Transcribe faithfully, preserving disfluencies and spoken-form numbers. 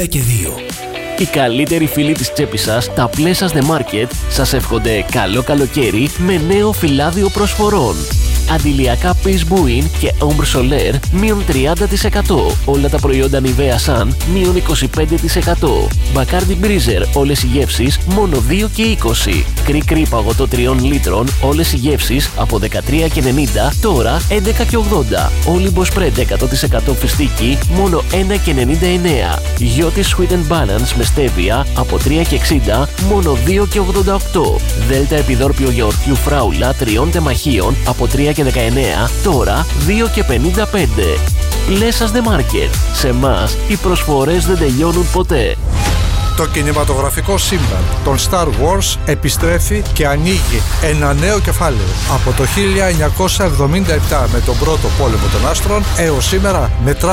και δύο. Οι καλύτεροι φίλοι της τσέπης σας, τα Pleasures The Market, σας εύχονται καλό καλοκαίρι με νέο φυλάδιο προσφορών. Αντιλιακά Peace Buin και Ombre Solaire μείον τριάντα τοις εκατό. Όλα τα προϊόντα Nivea Sun μείον είκοσι πέντε τοις εκατό. Bacardi Breezer όλες οι γεύσεις μόνο δύο και είκοσι. Κρι-κρι παγωτό τριών λίτρων όλες οι γεύσεις από δεκατρία και ενενήντα τώρα έντεκα και ογδόντα. Olympus Spread εκατό τοις εκατό φιστίκι μόνο ένα και ενενήντα εννέα. Yoti Sweet and Balance με στέβια από τρία και εξήντα μόνο δύο και ογδόντα οκτώ. Δέλτα επιδόρπιο γιαουρτιού φράουλα τριών τεμαχίων από τρία και δεκαεννέα τώρα δύο και πενήντα πέντε. Pleasures The Market. Σε μας οι προσφορές δεν τελειώνουν ποτέ. Το κινηματογραφικό σύμπαν των Star Wars επιστρέφει και ανοίγει ένα νέο κεφάλαιο. Από το χίλια εννιακόσια εβδομήντα επτά με τον πρώτο πόλεμο των άστρων έως σήμερα μετρά